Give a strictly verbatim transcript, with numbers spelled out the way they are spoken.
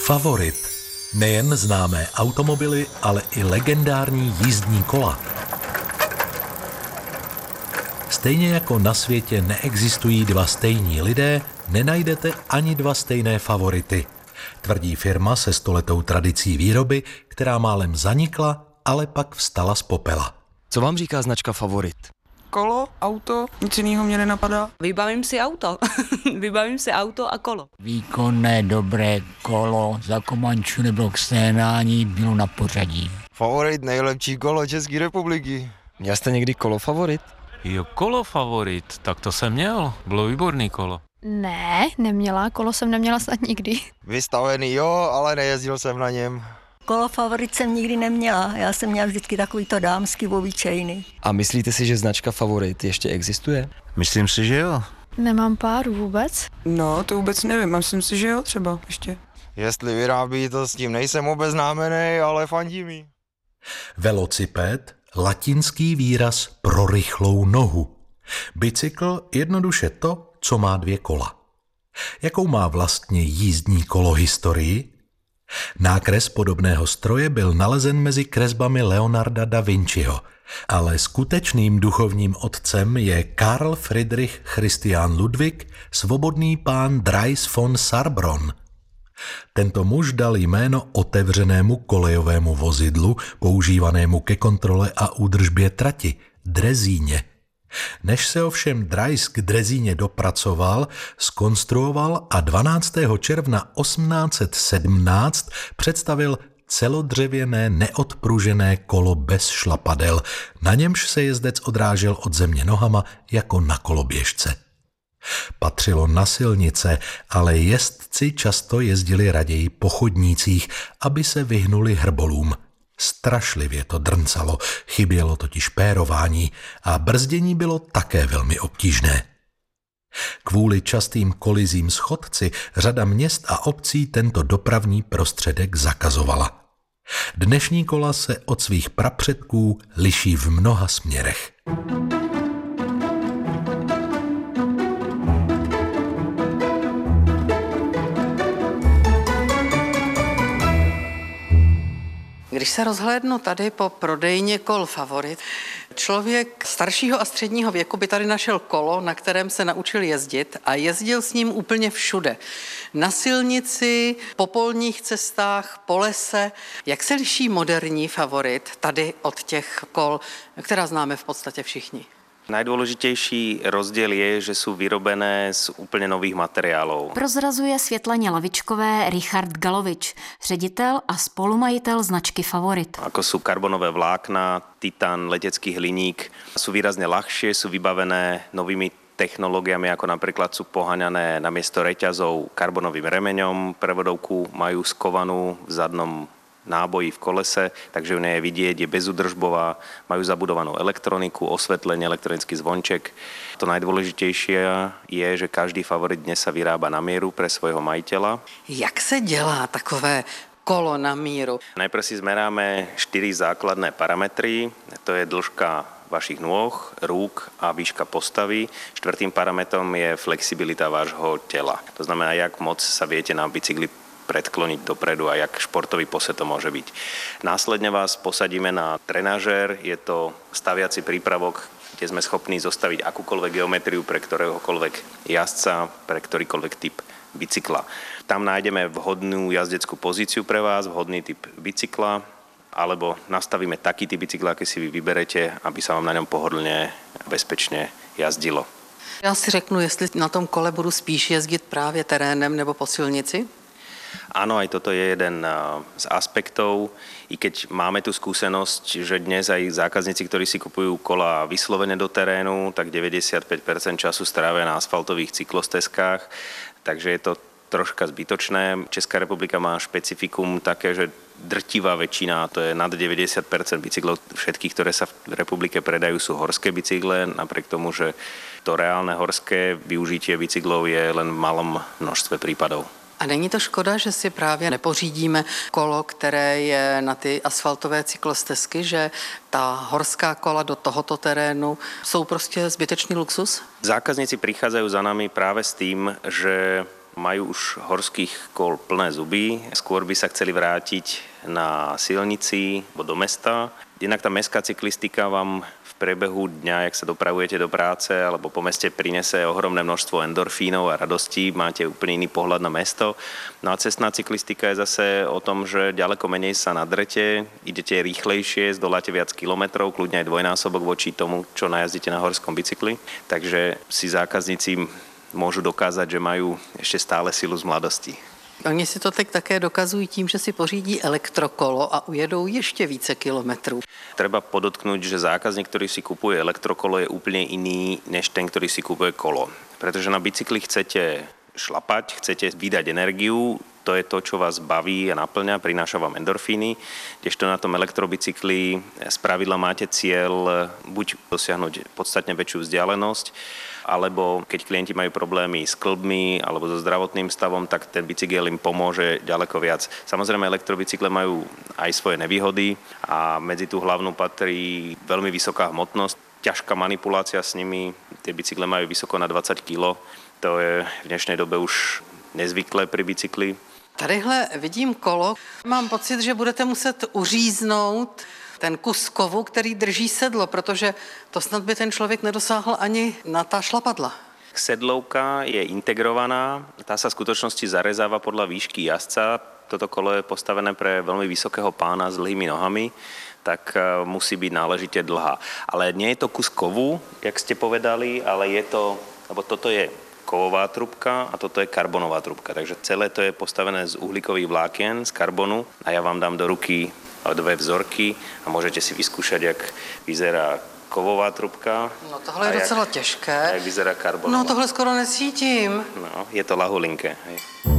Favorit. Nejen známé automobily, ale i legendární jízdní kola. Stejně jako na světě neexistují dva stejní lidé, nenajdete ani dva stejné favority. Tvrdí firma se stoletou tradicí výroby, která málem zanikla, ale pak vstala z popela. Co vám říká značka Favorit? Kolo, auto, nic jiného mě nenapadá. Vybavím si auto. Vybavím si auto a kolo. Výkonné, dobré kolo, za Komančů nebylo k sténání, bylo na pořadí. Favorit, nejlepší kolo České republiky. Měl jste někdy kolo Favorit? Jo, kolo Favorit, tak to jsem měl, bylo výborný kolo. Ne, neměla, kolo jsem neměla snad nikdy. Vystavený jo, ale nejezdil jsem na něm. Kolo Favorit jsem nikdy neměla, já jsem měla vždycky takový to dámský obyčejný. A myslíte si, že značka Favorit ještě existuje? Myslím si, že jo. Nemám páru vůbec. No, to vůbec nevím, myslím si, že jo, třeba ještě. Jestli vyrábí, to s tím nejsem obeznámený, ale fandí mi. Velociped, latinský výraz pro rychlou nohu. Bicykl, jednoduše to, co má dvě kola. Jakou má vlastně jízdní kolo historii? Nákres podobného stroje byl nalezen mezi kresbami Leonarda da Vinciho, ale skutečným duchovním otcem je Karl Friedrich Christian Ludwig, svobodný pán Drais von Sarbronn. Tento muž dal jméno otevřenému kolejovému vozidlu, používanému ke kontrole a údržbě trati, drezíně. Než se ovšem Drais k drezíně dopracoval, zkonstruoval a dvanáctého června osmnáct set sedmnáct představil celodřevěné neodpružené kolo bez šlapadel, na němž se jezdec odrážel od země nohama jako na koloběžce. Patřilo na silnice, ale jezdci často jezdili raději po chodnících, aby se vyhnuli hrbolům. Strašlivě to drncalo, chybělo totiž pérování a brzdění bylo také velmi obtížné. Kvůli častým kolizím s chodci řada měst a obcí tento dopravní prostředek zakazovala. Dnešní kola se od svých prapředků liší v mnoha směrech. Když se rozhlédnu tady po prodejně kol Favorit, člověk staršího a středního věku by tady našel kolo, na kterém se naučil jezdit a jezdil s ním úplně všude. Na silnici, po polních cestách, po lese. Jak se liší moderní Favorit tady od těch kol, která známe v podstatě všichni? Najdôležitejší rozdiel je, že sú vyrobené z úplne nových materiálov. Prozrazuje Světlaně Lavičkové Richard Galovič, ředitel a spolumajitel značky Favorit. Ako sú karbonové vlákna, titán, letecký hliník, sú výrazne ľahšie, sú vybavené novými technológiami, ako napríklad sú poháňané namiesto reťazov karbonovým remeňom, prevodovku majú skovanú v zadnom náboji v kolese, takže ju nie je vidieť, je bezúdržbová, majú zabudovanú elektroniku, osvetlenie, elektronický zvonček. To najdôležitejšie je, že každý Favorit dnes sa vyrába na mieru pre svojho majiteľa. Jak se dělá takové kolo na míru? Najprv si zmeráme štyri základné parametry, to je dĺžka vašich nôh, rúk a výška postavy. Štvrtým parametrom je flexibilita vášho tela. To znamená, jak moc sa viete na bicykli predkloniť dopredu a jak športový posed to môže byť. Následne vás posadíme na trenažér, je to staviaci prípravok, kde sme schopní zostaviť akúkoľvek geometriu pre ktoréhokoľvek jazdca, pre ktorýkoľvek typ bicykla. Tam nájdeme vhodnú jazdeckú pozíciu pre vás, vhodný typ bicykla, alebo nastavíme taký typ bicykla, aký si vy vyberete, aby sa vám na ňom pohodlne a bezpečne jazdilo. Já si řeknu, jestli na tom kole budu spíš jezdit právě terénem nebo po silnici? Áno, aj toto je jeden z aspektov, i keď máme tu skúsenosť, že dnes aj zákazníci, ktorí si kupujú kola vyslovene do terénu, tak deväťdesiatpäť percent času strávia na asfaltových cyklostezkách, takže je to troška zbytočné. Česká republika má špecifikum také, že drtivá väčšina, to je nad deväťdesiat percent bicyklov všetkých, ktoré sa v republike predajú, sú horské bicykle, napriek tomu, že to reálne horské využitie bicyklov je len v malom množstve prípadov. A není to škoda, že si právě nepořídíme kolo, které je na ty asfaltové cyklostezky, že ta horská kola do tohoto terénu jsou prostě zbytečný luxus? Zákazníci prichádzajú za nami práve s tým, že majú už horských kôl plné zuby, skôr by sa chceli vrátiť na silnici alebo do mesta. Inak tá mestská cyklistika vám v priebehu dňa, jak sa dopravujete do práce alebo po meste, prinese ohromné množstvo endorfínov a radostí, máte úplne iný pohľad na mesto. No a cestná cyklistika je zase o tom, že ďaleko menej sa nadrete, idete rýchlejšie, zdoláte viac kilometrov, kľudne aj dvojnásobok voči tomu, čo najazdíte na horskom bicykli. Takže si zákazníci môžu dokázať, že majú ešte stále silu z mladosti. Oni si to teď také dokazují tím, že si pořídí elektrokolo a ujedou ještě více kilometrů. Treba podotknúť, že zákazník, ktorý si kupuje elektrokolo, je úplne iný než ten, ktorý si kupuje kolo. Pretože na bicykli chcete šlapať, chcete vydať energiu, to je to, čo vás baví a naplňa, prináša vám endorfíny, kdežto na tom elektrobicykli spravidla máte cieľ buď dosiahnuť podstatne väčšiu vzdialenosť, alebo keď klienti majú problémy s kĺbmi alebo so zdravotným stavom, tak ten bicykel im pomôže ďaleko viac. Samozrejme, elektrobicykle majú aj svoje nevýhody a medzi tú hlavnú patrí veľmi vysoká hmotnosť, ťažká manipulácia s nimi, tie bicykle majú vysoko na dvadsať kilogramov, to je v dnešnej dobe už nezvyklé pri bicykli. Tadyhle vidím kolo. Mám pocit, že budete muset uříznout ten kus kovu, který drží sedlo, protože to snad by ten člověk nedosáhl ani na tá šlapadla. Sedlovka je integrovaná, tá sa v skutočnosti zarezáva podľa výšky jazdca. Toto kolo je postavené pre veľmi vysokého pána s dlhými nohami, tak musí byť náležite dlhá. Ale nie je to kus kovu, jak ste povedali, ale je to, lebo toto je kovová trubka a toto je karbonová trubka. Takže celé to je postavené z uhlíkových vlákien, z karbonu a ja vám dám do ruky dve vzorky a môžete si vyskúšať, jak vyzerá kovová trubka. No tohle je docela těžké. A jak vyzerá karbonová. No tohle skoro nesítím. No, je to lahulinké. Hej.